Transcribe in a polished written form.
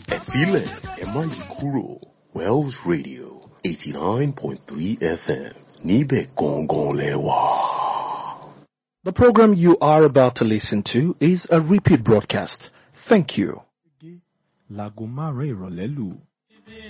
Ẹ̀fílẹ̀ ẹ má yí kúrò. Wells Radio 89.3 FM. Níbẹ̀ gangan lẹ́wà. The program you are about to listen to is a repeat broadcast. Thank you. Láago 5 ìrọ̀lẹ́ lù.